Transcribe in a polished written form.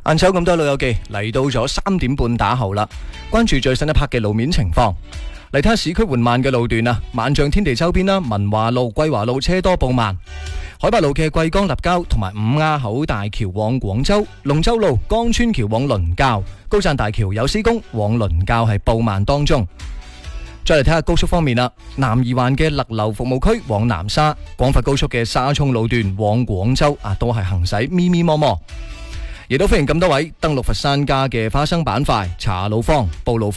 晏晝咁多老友記嚟到咗3點半打後啦，關注最新一 part 嘅路面情況。嚟睇下市區緩慢嘅路段啊，萬象天地周邊啦，文華路、桂華路車多報慢。海八路嘅桂江立交同埋五丫口大橋往廣州，龍舟路江村橋往倫教，高贊大橋有施工，往倫教係報慢當中。再嚟睇下高速方面啦，南二環嘅勒流服務區往南沙，廣佛高速嘅沙涌路段往廣州都係行駛咪咪摸摸。亦都歡迎咁多位登錄佛山家嘅花生板塊、茶魯坊、布魯